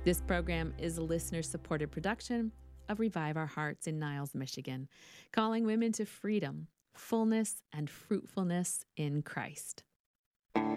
This program is a listener-supported production of Revive Our Hearts in Niles, Michigan, calling women to freedom, fullness, and fruitfulness in Christ.